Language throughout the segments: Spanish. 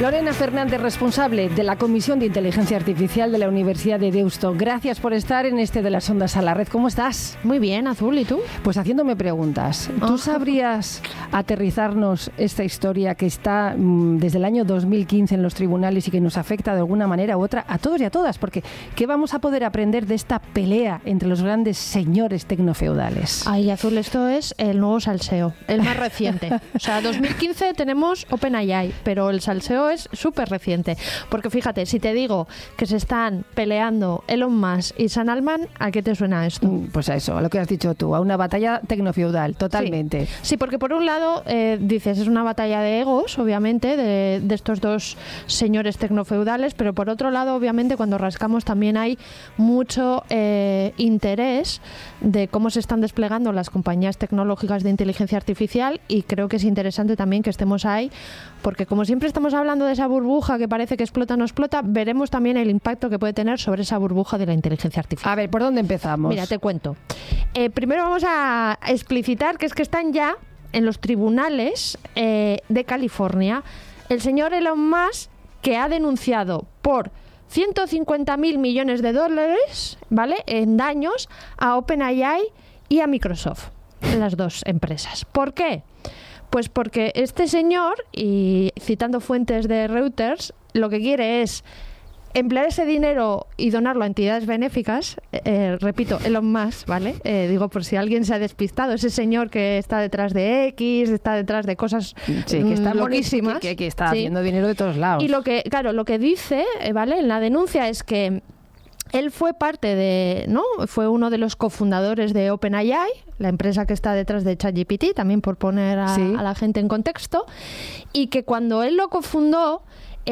Lorena Fernández, responsable de la Comisión de Inteligencia Artificial de la Universidad de Deusto. Gracias por estar en este de las Ondas a la Red. ¿Cómo estás? Muy bien, Azul, ¿y tú? Pues haciéndome preguntas. ¿Tú sabrías aterrizarnos esta historia que está desde el año 2015 en los tribunales y que nos afecta de alguna manera u otra a todos y a todas? Porque ¿qué vamos a poder aprender de esta pelea entre los grandes señores tecnofeudales? Ay, Azul, esto es el nuevo salseo, el más reciente. O sea, 2015 tenemos OpenAI, pero el salseo es súper reciente. Porque fíjate, si te digo que se están peleando Elon Musk y Sam Altman, ¿a qué te suena esto? Pues a eso, a lo que has dicho tú, a una batalla tecnofeudal, totalmente. Sí, porque por un lado, dices, es una batalla de egos, obviamente, de estos dos señores tecnofeudales, pero por otro lado, obviamente, cuando rascamos también hay mucho interés de cómo se están desplegando las compañías tecnológicas de inteligencia artificial, y creo que es interesante también que estemos ahí, porque como siempre estamos hablando de esa burbuja que parece que explota o no explota, veremos también el impacto que puede tener sobre esa burbuja de la inteligencia artificial. A ver, ¿por dónde empezamos? Mira, te cuento. Primero vamos a explicitar que es que están ya en los tribunales de California el señor Elon Musk, que ha denunciado por 150.000 millones de dólares, ¿vale?, en daños a OpenAI y a Microsoft, las dos empresas. ¿Por qué? Pues porque este señor, y citando fuentes de Reuters, lo que quiere es emplear ese dinero y donarlo a entidades benéficas. Repito, Elon Musk, ¿vale? Digo, por si alguien se ha despistado, ese señor que está detrás de X, está detrás de cosas que está loquísimas. Que está haciendo dinero de todos lados. Y lo que dice, ¿vale?, en la denuncia es que él fue fue uno de los cofundadores de OpenAI, la empresa que está detrás de ChatGPT, también por poner a la gente en contexto, y que cuando él lo cofundó,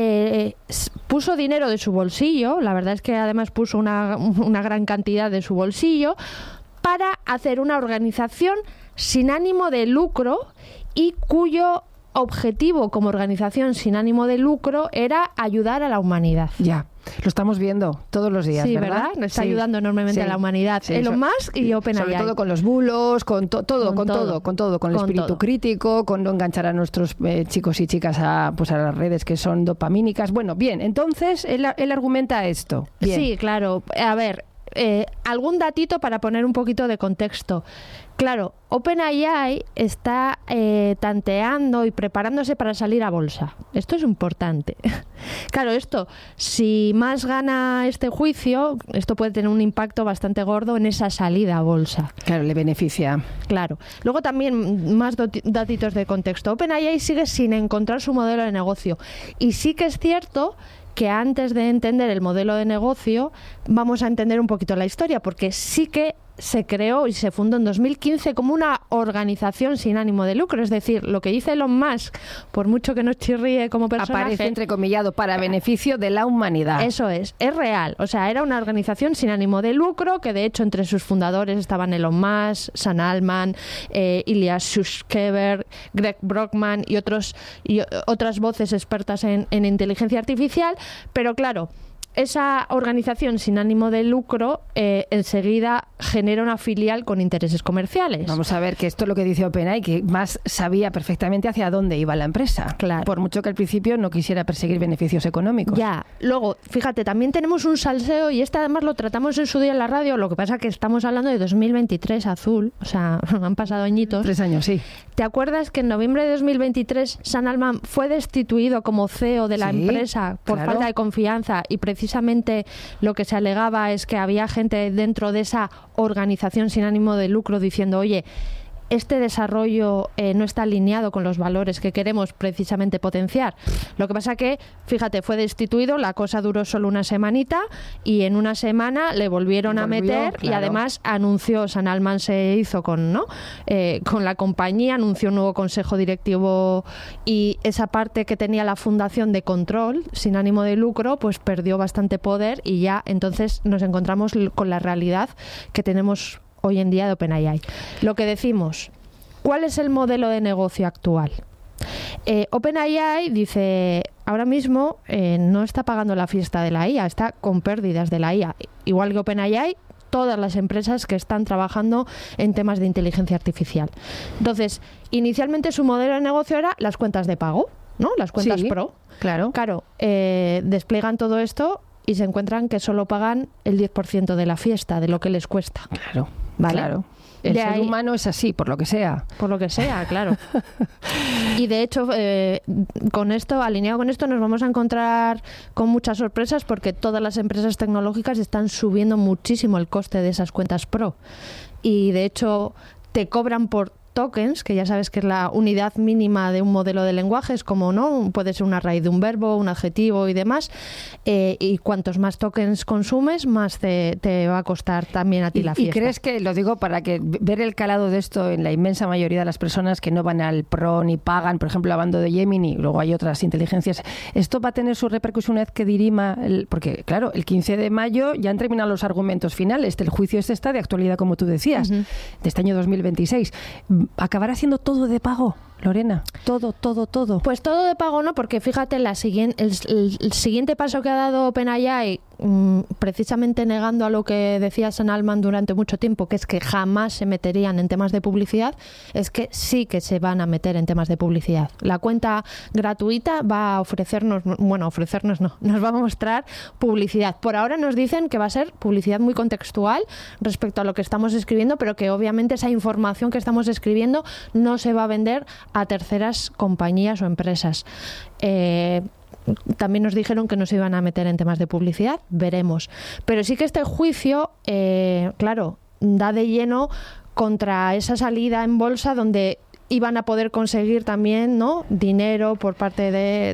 puso dinero de su bolsillo, la verdad es que además puso una gran cantidad de su bolsillo, para hacer una organización sin ánimo de lucro y cuyo objetivo como organización sin ánimo de lucro era ayudar a la humanidad. Ya, lo estamos viendo todos los días, ¿verdad? Nos está ayudando enormemente a la humanidad. Elon Musk y OpenAI. Sobre todo con los bulos, con todo, con el espíritu crítico, con no enganchar a nuestros chicos y chicas a las redes que son dopamínicas. Bueno, bien, entonces él argumenta esto. Bien. Sí, claro. A ver, algún datito para poner un poquito de contexto. Claro, OpenAI está tanteando y preparándose para salir a bolsa. Esto es importante. Claro, si más gana este juicio, esto puede tener un impacto bastante gordo en esa salida a bolsa. Claro, le beneficia. Claro. Luego también más datitos de contexto. OpenAI sigue sin encontrar su modelo de negocio. Y sí que es cierto que antes de entender el modelo de negocio, vamos a entender un poquito la historia, porque sí que se creó y se fundó en 2015 como una organización sin ánimo de lucro. Es decir, lo que dice Elon Musk, por mucho que nos chirríe como personaje, aparece entrecomillado para beneficio de la humanidad. Eso es real. O sea, era una organización sin ánimo de lucro, que de hecho entre sus fundadores estaban Elon Musk, Sam Altman, Ilya Sutskever, Greg Brockman y otras voces expertas en inteligencia artificial. Pero claro, esa organización sin ánimo de lucro enseguida genera una filial con intereses comerciales. Vamos a ver que esto es lo que dice OpenAI, que más sabía perfectamente hacia dónde iba la empresa. Claro. Por mucho que al principio no quisiera perseguir beneficios económicos. Ya. Luego, fíjate, también tenemos un salseo, y además lo tratamos en su día en la radio, lo que pasa es que estamos hablando de 2023, Azul. O sea, han pasado añitos. 3 años, sí. ¿Te acuerdas que en noviembre de 2023 Sam Altman fue destituido como CEO de la empresa por falta de confianza, y precisamente lo que se alegaba es que había gente dentro de esa organización sin ánimo de lucro diciendo, oye, este desarrollo no está alineado con los valores que queremos precisamente potenciar? Lo que pasa que, fíjate, fue destituido, la cosa duró solo una semanita, y en una semana le volvieron a meter, claro. Y además anunció, Sam Altman se hizo con la compañía, anunció un nuevo consejo directivo, y esa parte que tenía la fundación de control sin ánimo de lucro pues perdió bastante poder, y ya entonces nos encontramos con la realidad que tenemos hoy en día de OpenAI. Lo que decimos, ¿cuál es el modelo de negocio actual? OpenAI dice, ahora mismo no está pagando la fiesta de la IA, está con pérdidas de la IA. Igual que OpenAI, todas las empresas que están trabajando en temas de inteligencia artificial. Entonces, inicialmente su modelo de negocio era las cuentas de pago. ¿no? Las cuentas Pro. Claro. Claro, despliegan todo esto y se encuentran que solo pagan el 10% de la fiesta, de lo que les cuesta. Claro, ¿vale? Claro. El ser humano es así, por lo que sea. Por lo que sea, claro. Y de hecho, con esto, alineado con esto, nos vamos a encontrar con muchas sorpresas porque todas las empresas tecnológicas están subiendo muchísimo el coste de esas cuentas Pro. Y de hecho, te cobran por tokens, que ya sabes que es la unidad mínima de un modelo de lenguaje, es como, ¿no? Puede ser una raíz de un verbo, un adjetivo y demás, y cuantos más tokens consumes, más te va a costar también a ti la fiesta. ¿Y crees que, lo digo para que ver el calado de esto en la inmensa mayoría de las personas que no van al Pro ni pagan, por ejemplo, hablando de Gemini, luego hay otras inteligencias, esto va a tener su repercusión una vez que dirima, porque claro, el 15 de mayo ya han terminado los argumentos finales del juicio está de actualidad, como tú decías, de este año 2026. ¿Acabará siendo todo de pago, Lorena? Todo. Pues todo de pago no, porque fíjate, el siguiente paso que ha dado OpenAI, precisamente negando a lo que decía Sam Altman durante mucho tiempo, que es que jamás se meterían en temas de publicidad, es que sí que se van a meter en temas de publicidad. La cuenta gratuita va a ofrecernos no, nos va a mostrar publicidad. Por ahora nos dicen que va a ser publicidad muy contextual respecto a lo que estamos escribiendo, pero que obviamente esa información que estamos escribiendo no se va a vender a terceras compañías o empresas. También nos dijeron que no se iban a meter en temas de publicidad, veremos. Pero sí que este juicio, claro, da de lleno contra esa salida en bolsa donde iban a poder conseguir también, ¿no?, dinero por parte de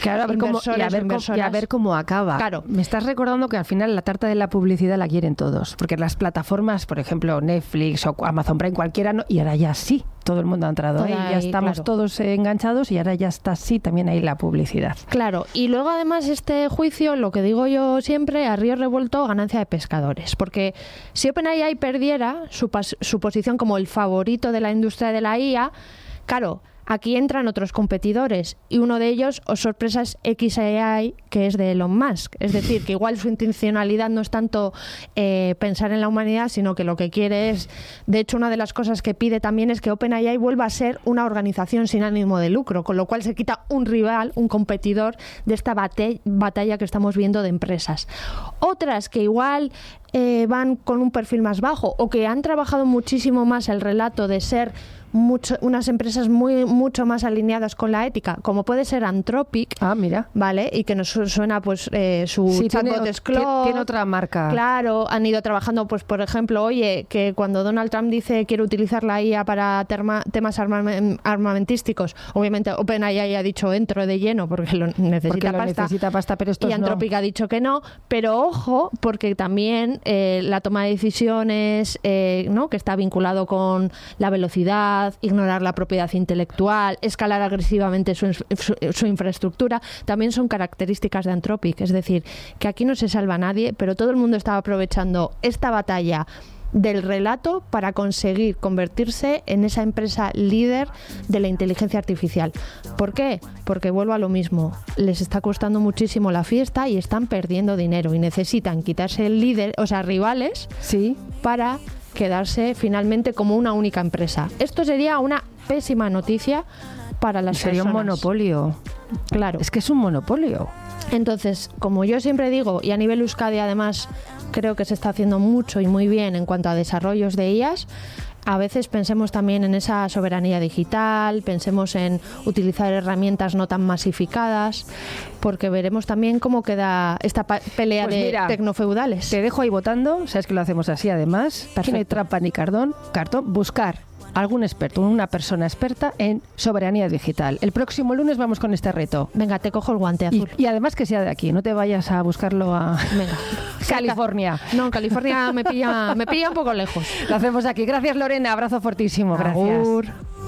inversores, y a ver cómo acaba. Claro. Me estás recordando que al final la tarta de la publicidad la quieren todos, porque las plataformas, por ejemplo, Netflix o Amazon Prime, cualquiera, no, y ahora ya sí, todo el mundo ha entrado ahí, ya estamos todos enganchados y ahora ya está sí también ahí la publicidad. Claro, y luego además este juicio, lo que digo yo siempre, a río revuelto, ganancia de pescadores, porque si OpenAI perdiera su posición como el favorito de la industria de la IA, claro, aquí entran otros competidores y uno de ellos, o sorpresa, es xAI, que es de Elon Musk. Es decir, que igual su intencionalidad no es tanto pensar en la humanidad, sino que lo que quiere es, de hecho, una de las cosas que pide también es que OpenAI vuelva a ser una organización sin ánimo de lucro, con lo cual se quita un rival, un competidor de esta batalla que estamos viendo de empresas. Otras que igual van con un perfil más bajo o que han trabajado muchísimo más el relato de ser unas empresas mucho más alineadas con la ética, como puede ser Anthropic, mira, vale, y que nos suena pues su chatbot Claude, tiene otra marca. Claro, han ido trabajando, pues por ejemplo, oye, que cuando Donald Trump dice quiere utilizar la IA para temas armamentísticos, obviamente OpenAI ha dicho entro de lleno porque necesita pasta, pero estos y Anthropic ha dicho que no, pero ojo, porque también la toma de decisiones, ¿no?, que está vinculado con la velocidad, ignorar la propiedad intelectual, escalar agresivamente su infraestructura, también son características de Anthropic. Es decir, que aquí no se salva nadie, pero todo el mundo estaba aprovechando esta batalla del relato para conseguir convertirse en esa empresa líder de la inteligencia artificial. ¿Por qué? Porque vuelvo a lo mismo, les está costando muchísimo la fiesta y están perdiendo dinero y necesitan quitarse el líder, o sea, rivales, sí, para quedarse finalmente como una única empresa. Esto sería una pésima noticia para las personas. Sería un monopolio. Claro. Es que es un monopolio. Entonces, como yo siempre digo, y a nivel Euskadi además creo que se está haciendo mucho y muy bien en cuanto a desarrollos de IAs, a veces pensemos también en esa soberanía digital, pensemos en utilizar herramientas no tan masificadas, porque veremos también cómo queda esta pelea de tecnofeudales. Te dejo ahí votando, sabes que lo hacemos así además. Aquí no hay trampa ni cartón, buscar algún experto, una persona experta en soberanía digital. El próximo lunes vamos con este reto. Venga, te cojo el guante azul. Y además que sea de aquí, no te vayas a buscarlo a California. No, California me pilla un poco lejos. Lo hacemos aquí. Gracias, Lorena. Abrazo fortísimo. Gracias. Agur.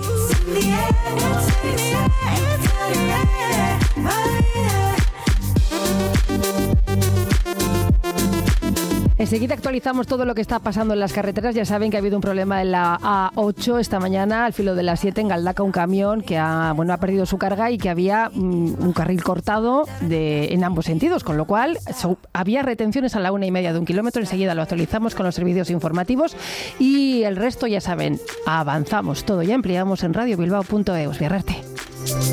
Enseguida actualizamos todo lo que está pasando en las carreteras. Ya saben que ha habido un problema en la A8 esta mañana, al filo de las 7, en Galdaca, un camión que ha perdido su carga y que había un carril cortado en ambos sentidos, con lo cual había retenciones a la 1:30 de un kilómetro. Enseguida lo actualizamos con los servicios informativos y el resto, ya saben, avanzamos todo y ampliamos en radiobilbao.eus. Biarrarte.